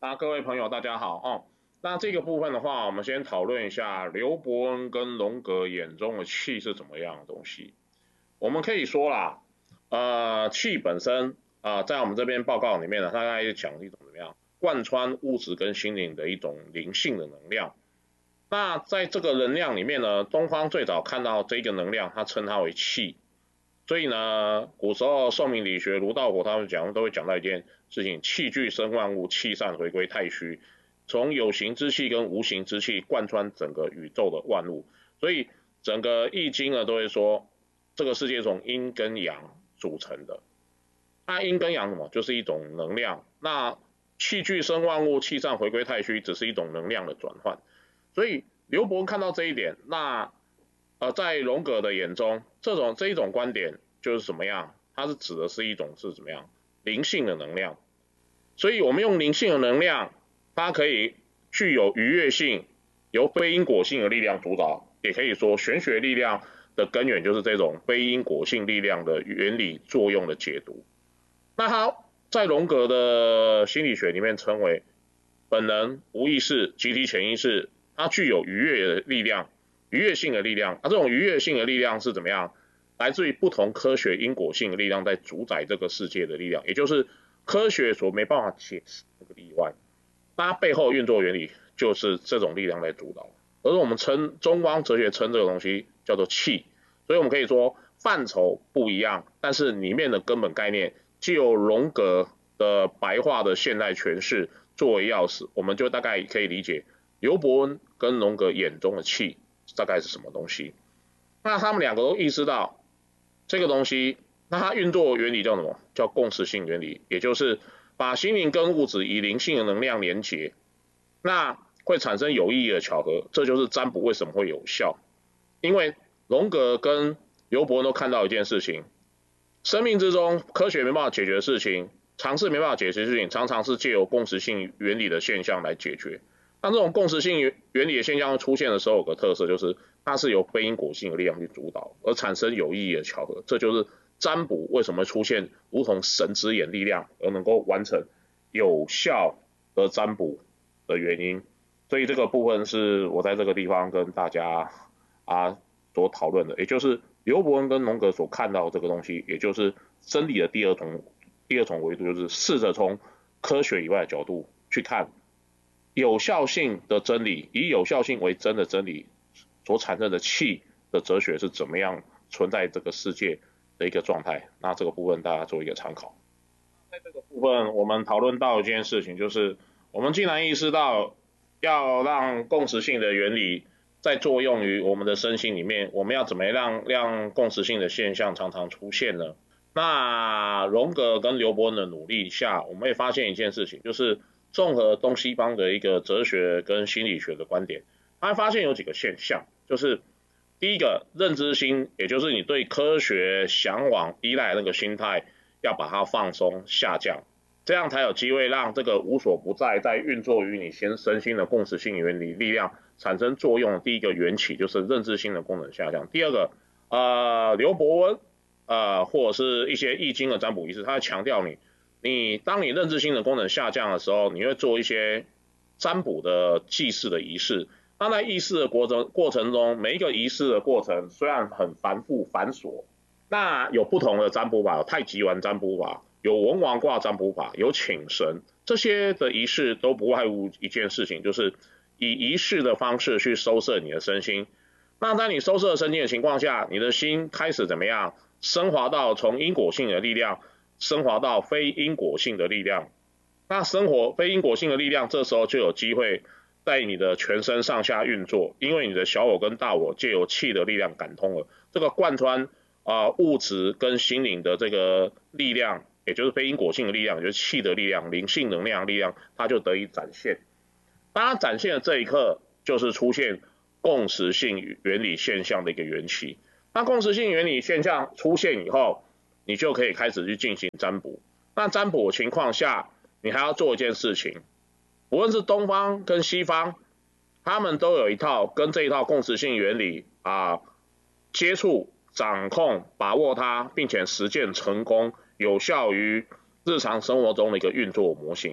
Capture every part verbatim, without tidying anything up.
那各位朋友，大家好哦。那这个部分的话，我们先讨论一下刘伯温跟荣格眼中的气是怎么样的东西。我们可以说啦，呃，气本身啊、呃在我们这边报告里面呢，大概讲一种怎么样，贯穿物质跟心灵的一种灵性的能量。那在这个能量里面呢，东方最早看到这个能量，他称它为气。所以呢，古时候宋明理学儒道火他们讲都会讲到一件事情：气聚生万物，气散回归太虚。从有形之气跟无形之气贯穿整个宇宙的万物，所以整个易经呢都会说，这个世界从阴跟阳组成的。那阴跟阳什么？就是一种能量。那气聚生万物，气散回归太虚，只是一种能量的转换。所以刘伯看到这一点，那呃，在荣格的眼中，这种这一种观点就是怎么样？它是指的是一种是怎么样灵性的能量。所以我们用灵性的能量，它可以具有愉悦性，由非因果性的力量主导，也可以说玄学力量的根源就是这种非因果性力量的原理作用的解读。那它在荣格的心理学里面称为本能、无意识、集体潜意识，它具有愉悦的力量。愉悦性的力量，那、啊、这种愉悦性的力量是怎么样？来自于不同科学因果性的力量在主宰这个世界的力量，也就是科学所没办法解释这个例外，它背后运作原理就是这种力量来主导。而我们称中方哲学称这个东西叫做气，所以我们可以说范畴不一样，但是里面的根本概念既有荣格的白话的现代诠释作为钥匙，我们就大概可以理解刘伯温跟荣格眼中的气大概是什么东西。那他们两个都意识到这个东西，那它运作原理叫什么？叫共识性原理，也就是把心灵跟物质以灵性的能量连结，那会产生有意义的巧合。这就是占卜为什么会有效，因为荣格跟刘伯温都看到一件事情：生命之中科学没办法解决的事情，尝试没办法解决的事情，常常是借由共识性原理的现象来解决。当这种共识性原理的现象出现的时候，有个特色就是它是由非因果性的力量去主导，而产生有意义的巧合。这就是占卜为什么出现如同神之眼力量，而能够完成有效的占卜的原因。所以这个部分是我在这个地方跟大家啊所讨论的，也就是刘伯温跟荣格所看到的这个东西，也就是真理的第二重第二重维度，就是试着从科学以外的角度去看有效性的真理，以有效性为真的真理所产生的气的哲学是怎么样存在这个世界的一个状态。那这个部分大家做一个参考。在这个部分，我们讨论到一件事情，就是我们既然意识到要让共识性的原理在作用于我们的身心里面，我们要怎么让让共识性的现象常常出现呢？那荣格跟刘伯温的努力下，我们会发现一件事情，就是综合东西方的一个哲学跟心理学的观点，他发现有几个现象，就是第一个，认知心，也就是你对科学向往依赖的那个心态，要把它放松下降，这样才有机会让这个无所不在在运作于你先身心的共识性原理力量产生作用的第一个缘起，就是认知心的功能下降。第二个，呃，刘伯温，呃，或者是一些易经的占卜仪式，他强调你。你当你认知性的功能下降的时候，你会做一些占卜的祭祀的仪式。那在仪式的过程过程中，每一个仪式的过程虽然很繁复繁琐，那有不同的占卜法，有太极丸占卜法，有文王卦占卜法，有请神，这些的仪式都不外乎一件事情，就是以仪式的方式去收摄你的身心。那在你收摄身心的情况下，你的心开始怎么样？升华到从因果性的力量。升华到非因果性的力量，那生活非因果性的力量，这时候就有机会在你的全身上下运作，因为你的小我跟大我借由气的力量感通了，这个贯穿啊、呃、物质跟心灵的这个力量，也就是非因果性的力量，也就是气的力量、灵性能量的力量，它就得以展现。当它展现的这一刻，就是出现共识性原理现象的一个缘起。那共识性原理现象出现以后，你就可以开始去进行占卜。那占卜的情况下，你还要做一件事情，无论是东方跟西方，他们都有一套跟这一套共识性原理啊接触、掌控、把握它，并且实践成功，有效于日常生活中的一个运作模型。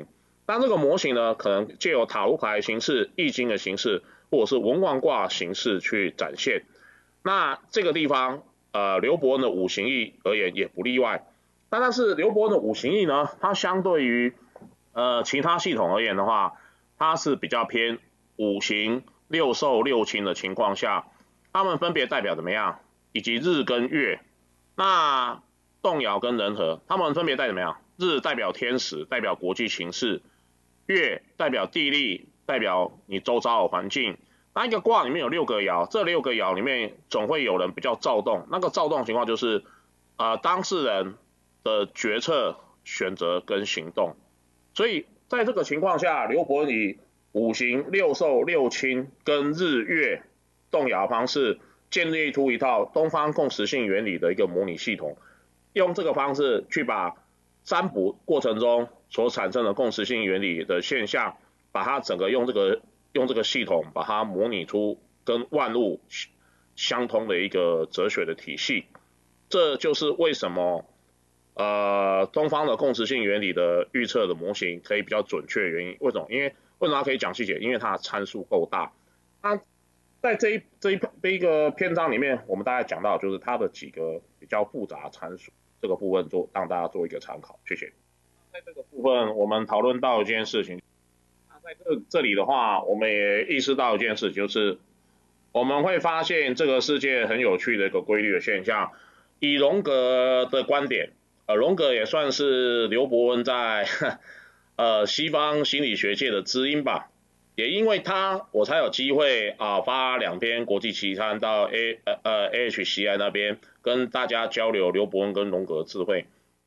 那这个模型呢，可能借由塔罗牌形式、易经的形式，或者是文王卦形式去展现。那这个地方，呃，刘伯温的五行意而言也不例外。那但是刘伯温的五行意呢，它相对于呃其他系统而言的话，它是比较偏五行六寿六亲的情况下，它们分别代表怎么样，以及日跟月。那动摇跟人和，它们分别代表怎么样？日代表天时，代表国际形势；月代表地利，代表你周遭的环境。那一个卦里面有六个爻，这六个爻里面总会有人比较躁动，那个躁动情况就是，呃，当事人的决策、选择跟行动。所以在这个情况下，刘伯温以五行、六寿、六亲跟日月动摇方式，建立出一套东方共识性原理的一个模拟系统，用这个方式去把占卜过程中所产生的共识性原理的现象，把它整个用这个用这个系统把它模拟出跟万物相通的一个哲学的体系。这就是为什么呃东方的共识性原理的预测的模型可以比较准确的原因。为什么？因为为什么它可以讲细节？因为它的参数够大。它在这一这一这一个篇章里面，我们大概讲到就是它的几个比较复杂参数，这个部分做让大家做一个参考。谢谢。在这个部分，我们讨论到一件事情。在这这里的话，我们也意识到一件事，就是我们会发现这个世界很有趣的一个规律的现象。以荣格的观点，呃，荣格也算是刘伯温在呃西方心理学界的知音吧。也因为他，我才有机会啊发两篇国际期刊到 A 呃呃 A H C I 那边跟大家交流刘伯温跟荣格的智慧。